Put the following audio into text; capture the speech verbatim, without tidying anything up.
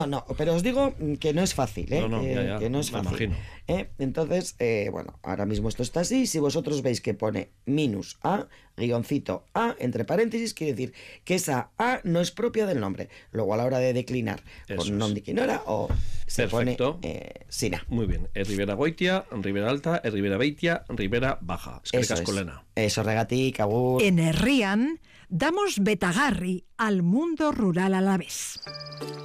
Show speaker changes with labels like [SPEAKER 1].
[SPEAKER 1] no, pero os digo que no es fácil, ¿eh?
[SPEAKER 2] No, no,
[SPEAKER 1] eh,
[SPEAKER 2] ya, ya,
[SPEAKER 1] que no es
[SPEAKER 2] me
[SPEAKER 1] fácil.
[SPEAKER 2] imagino.
[SPEAKER 1] ¿eh? Entonces, eh, bueno, ahora mismo esto está así. Si vosotros veis que pone minus A, guioncito A, entre paréntesis, quiere decir que esa A no es propia del nombre. Luego, a la hora de declinar
[SPEAKER 2] Eso
[SPEAKER 1] con
[SPEAKER 2] es.
[SPEAKER 1] nom de quinora, o se
[SPEAKER 2] Perfecto.
[SPEAKER 1] pone eh, sin A.
[SPEAKER 2] Muy bien. Es Ribera Goitia, Ribera Alta, es Ribera Beitia, Ribera Baja. Es que
[SPEAKER 1] Eso es.
[SPEAKER 2] Cascolena.
[SPEAKER 1] Eso, regatic, agur.
[SPEAKER 3] En Herrian damos betagarri al mundo rural alavés.